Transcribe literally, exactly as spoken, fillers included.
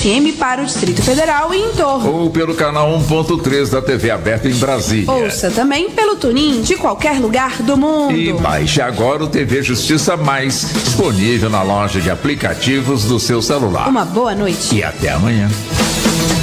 F M para o Distrito Federal e entorno. Ou pelo canal um ponto três da T V aberta em Brasília. Ouça também pelo TuneIn de qualquer lugar do mundo. E baixe agora o T V Justiça Mais, disponível na loja de aplicativos do seu celular. Uma boa noite. E até amanhã.